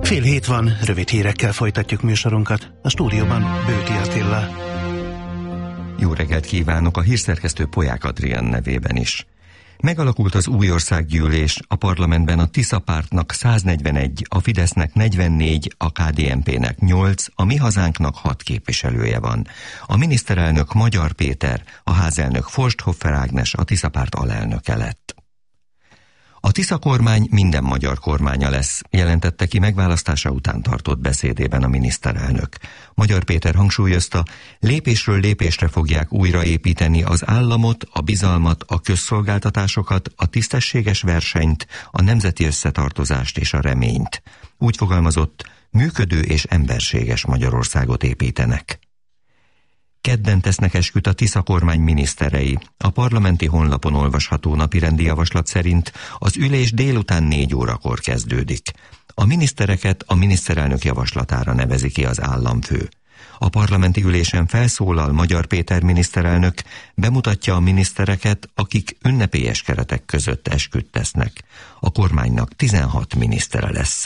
7:30 van, rövid hírekkel folytatjuk műsorunkat. A stúdióban Bőti Attila. Jó reggelt kívánok a hírszerkesztő Polyák Adrián nevében is. Megalakult az új országgyűlés, a parlamentben a Tisza pártnak 141, a Fidesznek 44, a KDNP-nek 8, a Mi Hazánknak 6 képviselője van. A miniszterelnök Magyar Péter, a házelnök Forsthofer Ágnes a Tisza párt alelnöke lett. A Tisza kormány minden magyar kormánya lesz, jelentette ki megválasztása után tartott beszédében a miniszterelnök. Magyar Péter hangsúlyozta, lépésről lépésre fogják újraépíteni az államot, a bizalmat, a közszolgáltatásokat, a tisztességes versenyt, a nemzeti összetartozást és a reményt. Úgy fogalmazott, működő és emberséges Magyarországot építenek. Kedden tesznek esküt a Tisza kormány miniszterei. A parlamenti honlapon olvasható napirendi javaslat szerint az ülés délután 4 órakor kezdődik. A minisztereket a miniszterelnök javaslatára nevezi ki az államfő. A parlamenti ülésen felszólal Magyar Péter miniszterelnök, bemutatja a minisztereket, akik ünnepélyes keretek között esküt tesznek. A kormánynak 16 minisztere lesz.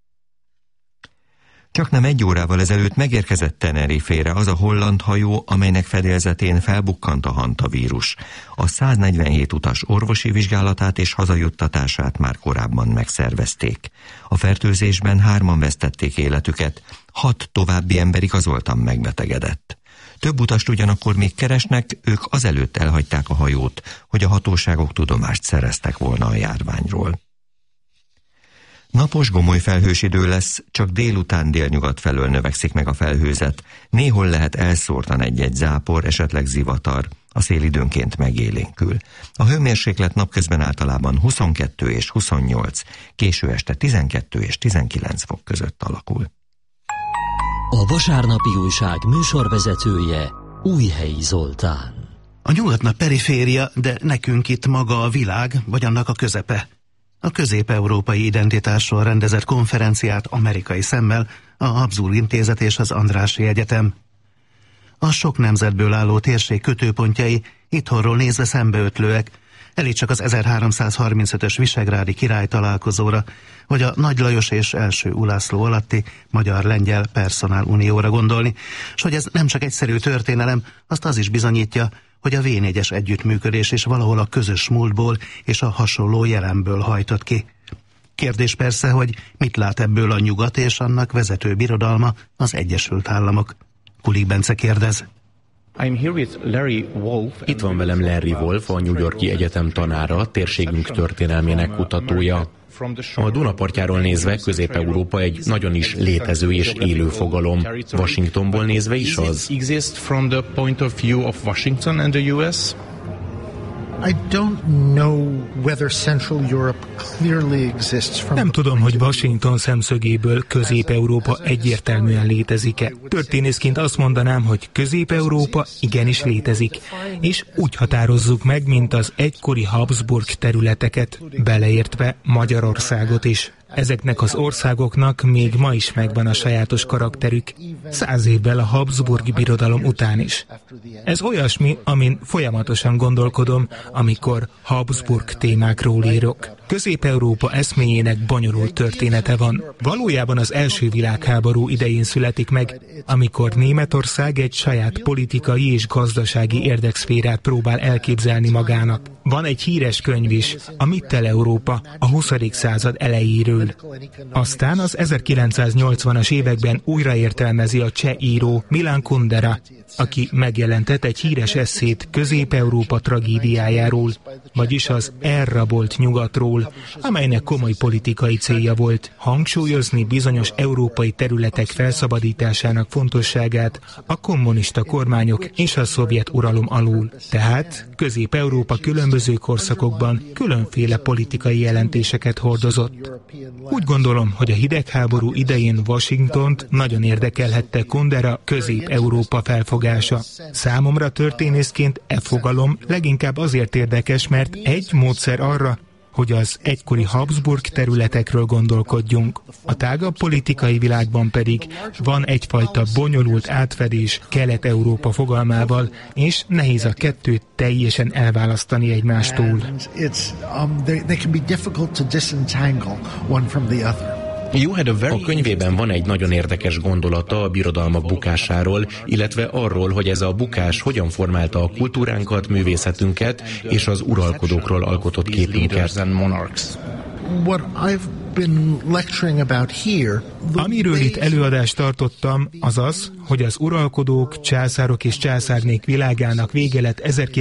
Csaknem 1 órával ezelőtt megérkezett Tenerifére az a holland hajó, amelynek fedélzetén felbukkant a hantavírus. A 147 utas orvosi vizsgálatát és hazajuttatását már korábban megszervezték. A fertőzésben 3-an vesztették életüket, 6 további ember igazoltan megbetegedett. Több utast ugyanakkor még keresnek, ők azelőtt elhagyták a hajót, hogy a hatóságok tudomást szereztek volna a járványról. Napos, gomoly felhős idő lesz, csak délután délnyugat felől növekszik meg a felhőzet. Néhol lehet elszórtan egy-egy zápor, esetleg zivatar. A szél időnként megélénkül. A hőmérséklet napközben általában 22 és 28, késő este 12 és 19 fok között alakul. A vasárnapi újság műsorvezetője Újhelyi Zoltán. A nyugatna periféria, de nekünk itt maga a világ, vagy annak a közepe. A közép-európai identitásról rendezett konferenciát amerikai szemmel a Habsburg Intézet és az Andrássy Egyetem. A sok nemzetből álló térség kötőpontjai itthonról nézve szembeötlőek, elég csak az 1335-ös visegrádi király találkozóra, vagy a Nagy Lajos és első Ulászló alatti magyar-lengyel personál unióra gondolni, s hogy ez nem csak egyszerű történelem, azt az is bizonyítja, hogy a V4-es együttműködés is valahol a közös múltból és a hasonló jelenből hajtott ki. Kérdés persze, hogy mit lát ebből a nyugat és annak vezető birodalma, az Egyesült Államok. Kulik Bence kérdez. Itt van velem Larry Wolf, a New York-i Egyetem tanára, térségünk történelmének kutatója. A Duna partjáról nézve Közép-Európa egy nagyon is létező és élő fogalom. Washingtonból nézve is az. Nem tudom, hogy Washington szemszögéből Közép-Európa egyértelműen létezik-e. Történészként azt mondanám, hogy Közép-Európa igenis létezik, és úgy határozzuk meg, mint az egykori Habsburg területeket, beleértve Magyarországot is. Ezeknek az országoknak még ma is megvan a sajátos karakterük, 100 évvel a Habsburgi birodalom után is. Ez olyasmi, amin folyamatosan gondolkodom, amikor Habsburg témákról írok. Közép-Európa eszméjének bonyolult története van. Valójában az első világháború idején születik meg, amikor Németország egy saját politikai és gazdasági érdekszférát próbál elképzelni magának. Van egy híres könyv is, a Mittel-Európa a 20. század elejéről. Aztán az 1980-as években újraértelmezi a cseh író Milan Kundera, aki megjelentett egy híres esszét Közép-Európa tragédiájáról, vagyis az elrabolt nyugatról, amelynek komoly politikai célja volt hangsúlyozni bizonyos európai területek felszabadításának fontosságát a kommunista kormányok és a szovjet uralom alól. Tehát Közép-Európa különböző korszakokban különféle politikai jelentéseket hordozott. Úgy gondolom, hogy a hidegháború idején Washingtont nagyon érdekelhette Kundera Közép-Európa felfogása. Számomra történészként e fogalom leginkább azért érdekes, mert egy módszer arra, hogy az egykori Habsburg területekről gondolkodjunk. A tágabb politikai világban pedig van egyfajta bonyolult átfedés Kelet-Európa fogalmával, és nehéz a kettőt teljesen elválasztani egymástól. A könyvében van egy nagyon érdekes gondolata a birodalmak bukásáról, illetve arról, hogy ez a bukás hogyan formálta a kultúránkat, művészetünket és az uralkodókról alkotott képünket. Amiről itt előadást tartottam, az az, hogy az uralkodók, császárok és császárnék világának vége lett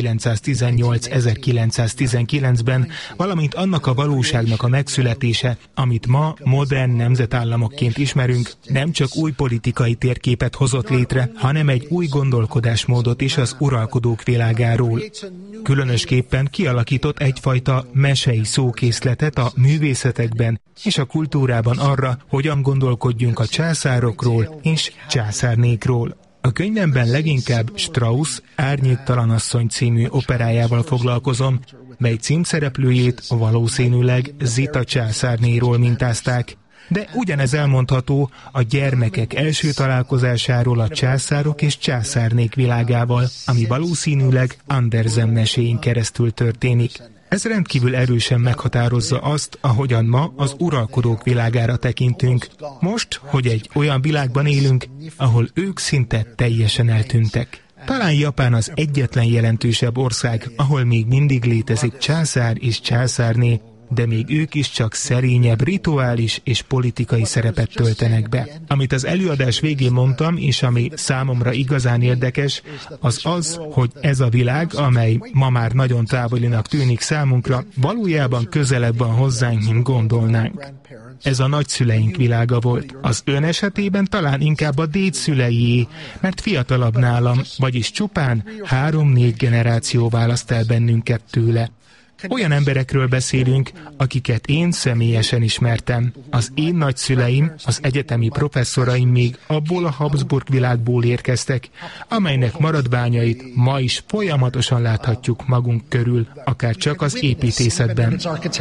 1918-1919-ben, valamint annak a valóságnak a megszületése, amit ma modern nemzetállamokként ismerünk, nem csak új politikai térképet hozott létre, hanem egy új gondolkodásmódot is az uralkodók világáról. Különösképpen kialakított egyfajta mesei szókészletet a művészetekben és a kultúrában arra, hogyan gondolkodjunk a császárokról és császárnékról. A könyvemben leginkább Strauss Árnyéktalan asszony című operájával foglalkozom, mely címszereplőjét valószínűleg Zita császárnéról mintázták. De ugyanez elmondható a gyermekek első találkozásáról a császárok és császárnék világával, ami valószínűleg Andersen meséin keresztül történik. Ez rendkívül erősen meghatározza azt, ahogyan ma az uralkodók világára tekintünk. Most, hogy egy olyan világban élünk, ahol ők szinte teljesen eltűntek. Talán Japán az egyetlen jelentősebb ország, ahol még mindig létezik császár és császárné, de még ők is csak szerényebb rituális és politikai szerepet töltenek be. Amit az előadás végén mondtam, és ami számomra igazán érdekes, az az, hogy ez a világ, amely ma már nagyon távolinak tűnik számunkra, valójában közelebb van hozzánk, mint gondolnánk. Ez a nagyszüleink világa volt. Az ön esetében talán inkább a dédszüleié, mert fiatalabb nálam, vagyis csupán 3-4 generáció választ el bennünket tőle. Olyan emberekről beszélünk, akiket én személyesen ismertem. Az én nagyszüleim, az egyetemi professzoraim még abból a Habsburg világból érkeztek, amelynek maradványait ma is folyamatosan láthatjuk magunk körül, akár csak az építészetben.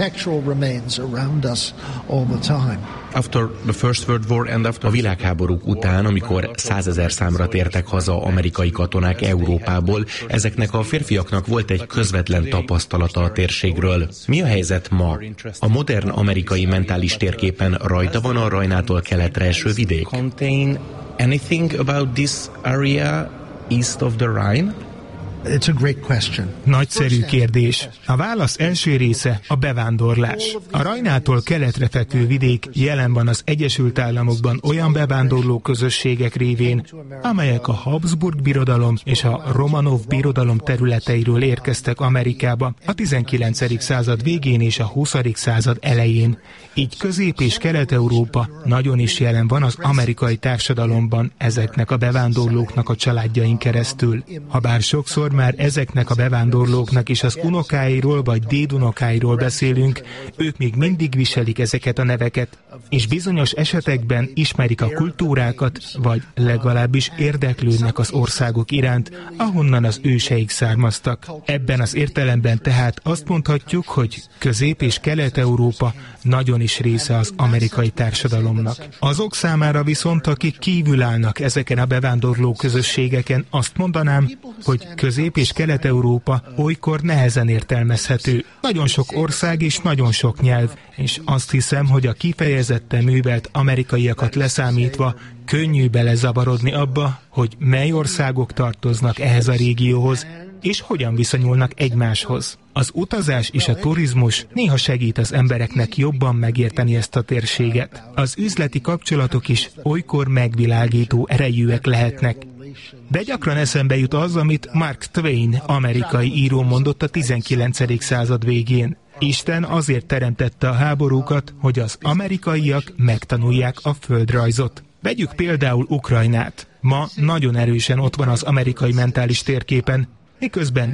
A világháborúk után, amikor 100 000 számra tértek haza amerikai katonák Európából, ezeknek a férfiaknak volt egy közvetlen tapasztalata a térségről. Mi a helyzet ma? A modern amerikai mentális térképen rajta van a Rajnától keletre eső vidék? Anything about this area east of the Rhine? It's a great question. Nagyszerű kérdés. A válasz első része a bevándorlás. A Rajnától keletre fekvő vidék jelen van az Egyesült Államokban olyan bevándorló közösségek révén, amelyek a Habsburg birodalom és a Romanov birodalom területeiről érkeztek Amerikába a 19. század végén és a 20. század elején. Így Közép- és Kelet-Európa nagyon is jelen van az amerikai társadalomban ezeknek a bevándorlóknak a családjain keresztül. Habár sokszor már ezeknek a bevándorlóknak is az unokáiról vagy dédunokáiról beszélünk, ők még mindig viselik ezeket a neveket, és bizonyos esetekben ismerik a kultúrákat, vagy legalábbis érdeklődnek az országok iránt, ahonnan az őseik származtak. Ebben az értelemben tehát azt mondhatjuk, hogy Közép- és Kelet-Európa nagyon is része az amerikai társadalomnak. Azok számára viszont, akik kívül állnak ezeken a bevándorló közösségeken, azt mondanám, hogy Közép- és Kelet-Európa olykor nehezen értelmezhető. Nagyon sok ország és nagyon sok nyelv, és azt hiszem, hogy a kifejezetten művelt amerikaiakat leszámítva könnyű belezavarodni abba, hogy mely országok tartoznak ehhez a régióhoz, és hogyan viszonyulnak egymáshoz. Az utazás és a turizmus néha segít az embereknek jobban megérteni ezt a térséget. Az üzleti kapcsolatok is olykor megvilágító erejűek lehetnek. De gyakran eszembe jut az, amit Mark Twain, amerikai író mondott a 19. század végén. Isten azért teremtette a háborúkat, hogy az amerikaiak megtanulják a földrajzot. Vegyük például Ukrajnát. Ma nagyon erősen ott van az amerikai mentális térképen, miközben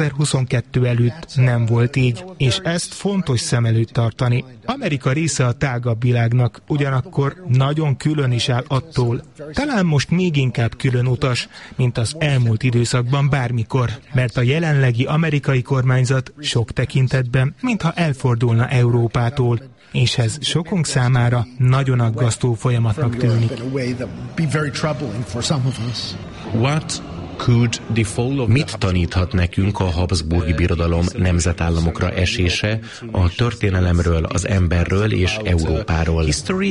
2022 előtt nem volt így, és ezt fontos szem előtt tartani. Amerika része a tágabb világnak, ugyanakkor nagyon külön is áll attól. Talán most még inkább külön utas, mint az elmúlt időszakban bármikor, mert a jelenlegi amerikai kormányzat sok tekintetben, mintha elfordulna Európától, és ez sokunk számára nagyon aggasztó folyamatnak tűnik. What Mit taníthat nekünk a Habsburgi Birodalom nemzetállamokra esése a történelemről, az emberről és Európáról?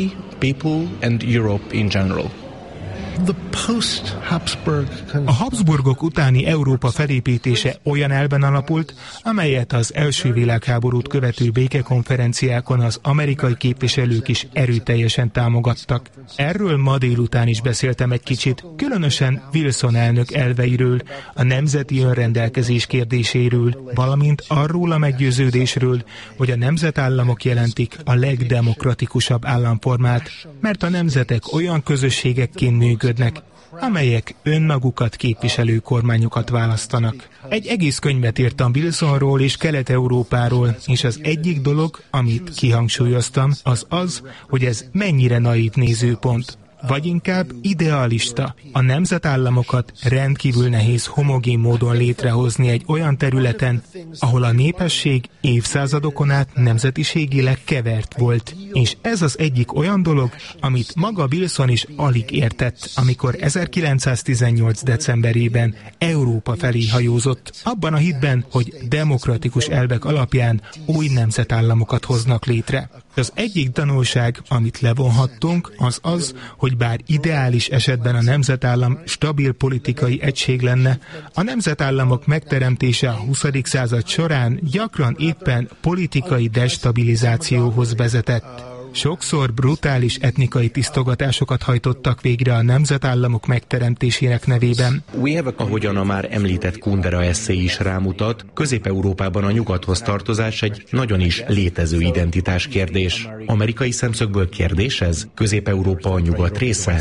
A Habsburgok utáni Európa felépítése olyan elven alapult, amelyet az első világháborút követő békekonferenciákon az amerikai képviselők is erőteljesen támogattak. Erről ma délután is beszéltem egy kicsit, különösen Wilson elnök elveiről, a nemzeti önrendelkezés kérdéséről, valamint arról a meggyőződésről, hogy a nemzetállamok jelentik a legdemokratikusabb államformát, mert a nemzetek olyan közösségekként működnek, amelyek önmagukat képviselő kormányokat választanak. Egy egész könyvet írtam Wilsonról és Kelet-Európáról, és az egyik dolog, amit kihangsúlyoztam, az, hogy ez mennyire naív nézőpont. Vagy inkább idealista. A nemzetállamokat rendkívül nehéz homogén módon létrehozni egy olyan területen, ahol a népesség évszázadokon át nemzetiségileg kevert volt. És ez az egyik olyan dolog, amit maga Wilson is alig értett, amikor 1918. decemberében Európa felé hajózott, abban a hitben, hogy demokratikus elvek alapján új nemzetállamokat hoznak létre. Az egyik tanulság, amit levonhattunk, az, hogy bár ideális esetben a nemzetállam stabil politikai egység lenne, a nemzetállamok megteremtése a 20. század során gyakran éppen politikai destabilizációhoz vezetett. Sokszor brutális etnikai tisztogatásokat hajtottak végre a nemzetállamok megteremtésének nevében. Ahogyan a már említett Kundera esszé is rámutat, Közép-Európában a nyugathoz tartozás egy nagyon is létező identitás kérdés. Amerikai szemszögből kérdés ez? Közép-Európa a nyugat része?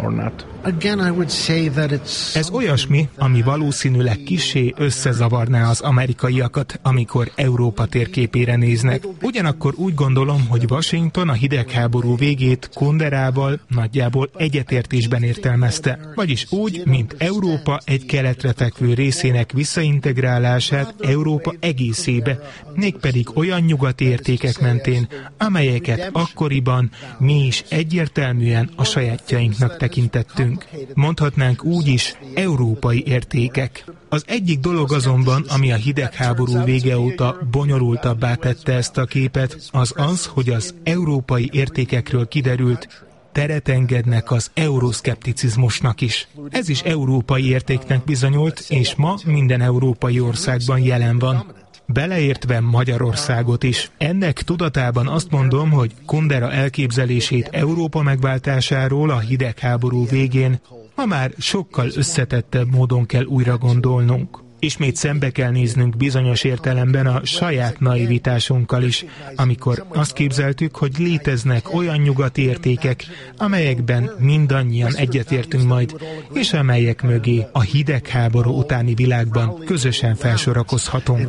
Ez olyasmi, ami valószínűleg kissé összezavarná az amerikaiakat, amikor Európa térképére néznek. Ugyanakkor úgy gondolom, hogy Washington a hidegháború végét Kunderával nagyjából egyetértésben értelmezte. Vagyis úgy, mint Európa egy keletre fekvő részének visszaintegrálását Európa egészébe, mégpedig olyan nyugati értékek mentén, amelyeket akkoriban mi is egyértelműen a sajátjainknak tekintettünk. Mondhatnánk úgy is, európai értékek. Az egyik dolog azonban, ami a hidegháború vége óta bonyolultabbá tette ezt a képet, az, hogy az európai értékekről kiderült, teret engednek az euroszkepticizmusnak is. Ez is európai értéknek bizonyult, és ma minden európai országban jelen van. Beleértve Magyarországot is. Ennek tudatában azt mondom, hogy Kundera elképzelését Európa megváltásáról a hidegháború végén ma már sokkal összetettebb módon kell újra gondolnunk. Ismét szembe kell néznünk bizonyos értelemben a saját naivitásunkkal is, amikor azt képzeltük, hogy léteznek olyan nyugati értékek, amelyekben mindannyian egyetértünk majd, és amelyek mögé a hidegháború utáni világban közösen felsorakozhatunk.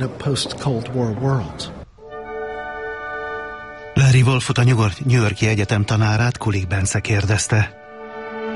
Larry Wolfot, a New York-i Egyetem tanárát Kulik Bence kérdezte.